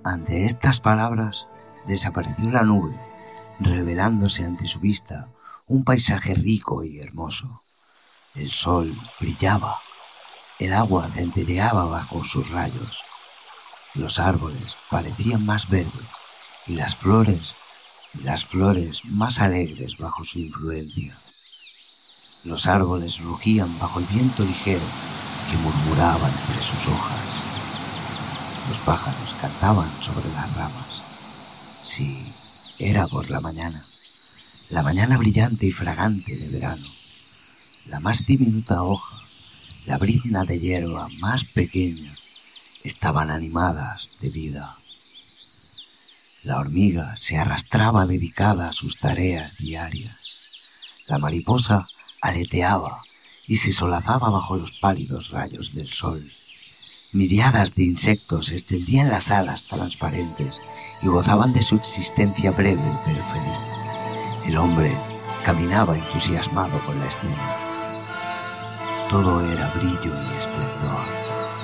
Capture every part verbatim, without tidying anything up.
Ante estas palabras desapareció la nube, revelándose ante su vista un paisaje rico y hermoso. El sol brillaba, el agua centelleaba bajo sus rayos, los árboles parecían más verdes y las flores, y las flores más alegres bajo su influencia. Los árboles rugían bajo el viento ligero que murmuraba entre sus hojas. Los pájaros cantaban sobre las ramas. Sí, era por la mañana, la mañana brillante y fragante de verano. La más diminuta hoja, la brizna de hierba más pequeña, estaban animadas de vida. La hormiga se arrastraba dedicada a sus tareas diarias. La mariposa aleteaba y se solazaba bajo los pálidos rayos del sol. Miriadas de insectos extendían las alas transparentes y gozaban de su existencia breve pero feliz. El hombre caminaba entusiasmado con la escena. Todo era brillo y esplendor.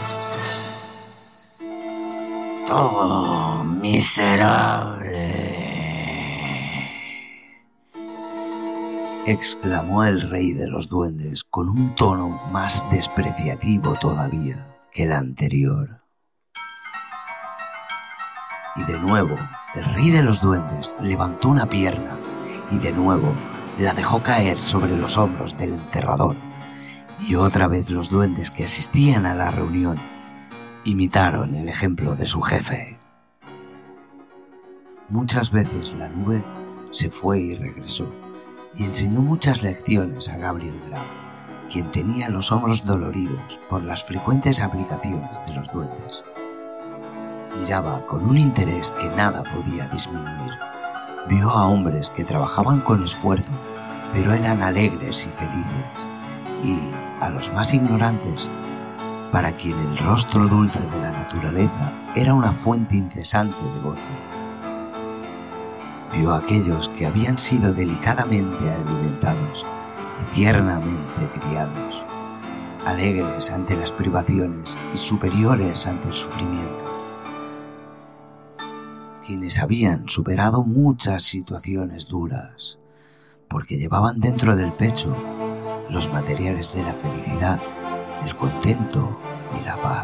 ¡Oh, miserable!, exclamó el rey de los duendes con un tono más despreciativo todavía que el anterior. Y de nuevo, el rey de los duendes levantó una pierna y de nuevo la dejó caer sobre los hombros del enterrador. Y otra vez los duendes que asistían a la reunión imitaron el ejemplo de su jefe. Muchas veces la nube se fue y regresó, y enseñó muchas lecciones a Gabriel Gram, quien tenía los hombros doloridos por las frecuentes aplicaciones de los duendes. Miraba con un interés que nada podía disminuir. Vio a hombres que trabajaban con esfuerzo, pero eran alegres y felices, y a los más ignorantes, para quien el rostro dulce de la naturaleza era una fuente incesante de gozo. Vio a aquellos que habían sido delicadamente alimentados y tiernamente criados, alegres ante las privaciones y superiores ante el sufrimiento, quienes habían superado muchas situaciones duras, porque llevaban dentro del pecho los materiales de la felicidad, el contento y la paz.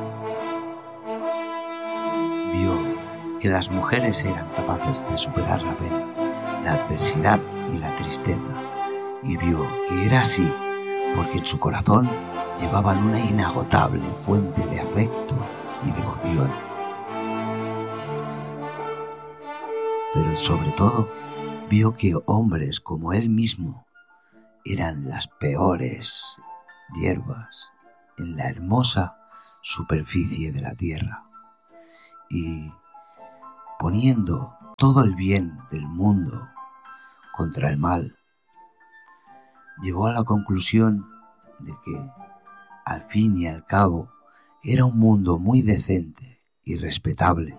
Vio que las mujeres eran capaces de superar la pena, la adversidad y la tristeza, y vio que era así porque en su corazón llevaban una inagotable fuente de afecto y devoción. Pero sobre todo vio que hombres como él mismo eran las peores hierbas en la hermosa superficie de la tierra, y poniendo todo el bien del mundo contra el mal, llegó a la conclusión de que, al fin y al cabo, era un mundo muy decente y respetable.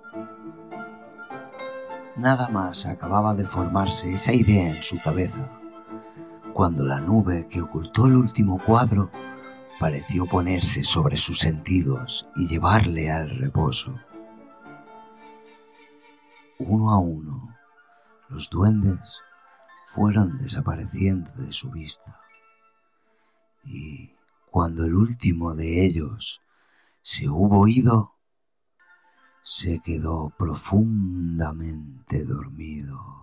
Nada más acababa de formarse esa idea en su cabeza, cuando la nube que ocultó el último cuadro pareció ponerse sobre sus sentidos y llevarle al reposo. Uno a uno, los duendes fueron desapareciendo de su vista, y cuando el último de ellos se hubo ido, se quedó profundamente dormido.